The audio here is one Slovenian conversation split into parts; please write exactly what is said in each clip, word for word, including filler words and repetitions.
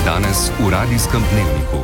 Danes v Radijskem dnevniku.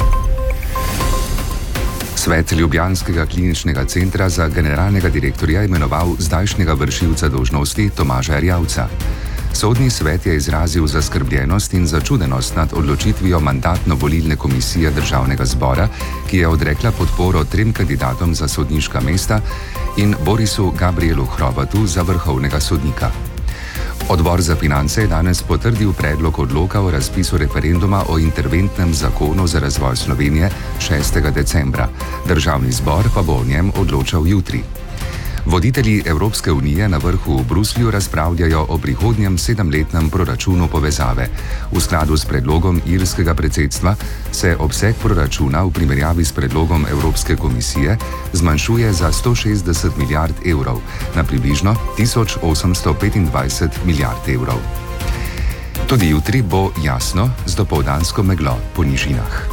Svet Ljubljanskega kliničnega centra za generalnega direktorja imenoval zdajšnjega vršilca dolžnosti Tomaža Erjavca. Sodni svet je izrazil zaskrbljenost in začudenost nad odločitvijo mandatno-volilne komisije Državnega zbora, ki je odrekla podporo trem kandidatom za sodniška mesta in Borisu Gabrielu Hrobatu za vrhovnega sodnika. Odbor za finance je danes potrdil predlog odloka o razpisu referenduma o interventnem zakonu za razvoj Slovenije šestega decembra. Državni zbor pa bo o njem odločal jutri. Voditelji Evropske unije na vrhu v Bruslju razpravljajo o prihodnjem sedemletnem proračunu povezave. V skladu s predlogom irskega predsedstva se obseg proračuna v primerjavi s predlogom Evropske komisije zmanjšuje za sto šestdeset milijard evrov na približno tisoč osemsto petindvajset milijard evrov. Tudi jutri bo jasno z dopoldansko meglo po nižinah.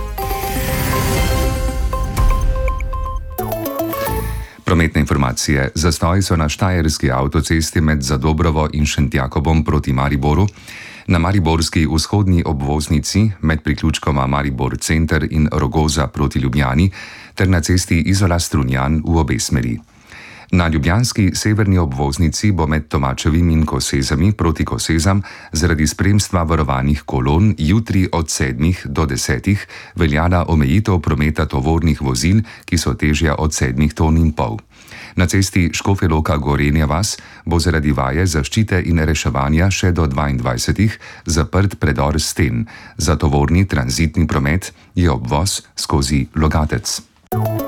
Prometne informacije. Zastoji so na štajerski avtocesti med Zadobrovo in Šentjakobom proti Mariboru, na mariborski vzhodni obvoznici med priključkoma Maribor Center in Rogoza proti Ljubljani ter na cesti Izola-Strunjan v obe smeri. Na ljubljanski severni obvoznici bo med Tomačevim in Kosezami proti Kosezam zaradi spremstva varovanih kolon jutri od sedmih do desetih veljala omejitev prometa tovornih vozil, ki so težja od sedmih ton in pol. Na cesti Škofja Loka Gorenja vas bo zaradi vaje zaščite in reševanja še do dvaindvajsetih zaprt predor Sten. Za tovorni tranzitni promet je obvoz skozi Logatec.